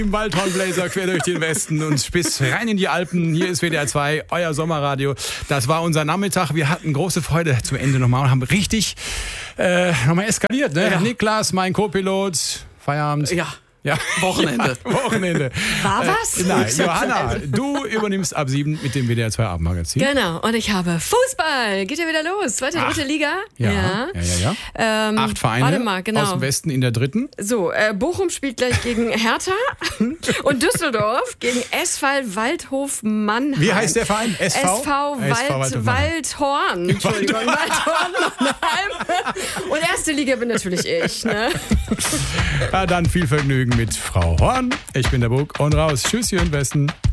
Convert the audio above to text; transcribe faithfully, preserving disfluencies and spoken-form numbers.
Im Waldhornblazer quer durch den Westen und bis rein in die Alpen. Hier ist W D R zwei, euer Sommerradio. Das war unser Nachmittag. Wir hatten große Freude zum Ende nochmal und haben richtig äh, nochmal eskaliert. Ne? Ja. Niklas, mein Co-Pilot, Feierabend. Ja. Ja. Wochenende. Ja, Wochenende. War was? Äh, nein, Johanna, du übernimmst ab sieben mit dem W D R zwei Abendmagazin. Genau, und ich habe Fußball. Geht ja wieder los. Zweite, Ach. dritte Liga. Ja, ja, ja. ja. Ähm, Acht Vereine warte mal, genau. aus dem Westen in der dritten. So, äh, Bochum spielt gleich gegen Hertha und Düsseldorf gegen S V Waldhof Mannheim. Wie heißt der Verein? S V? S V Wald, Waldhorn. Entschuldigung, Waldhorn Mannheim. Und erste Liga bin natürlich ich. Ne? Ja, dann viel Vergnügen mit Frau Horn. Ich bin der Bug und raus. Tschüss hier im Westen.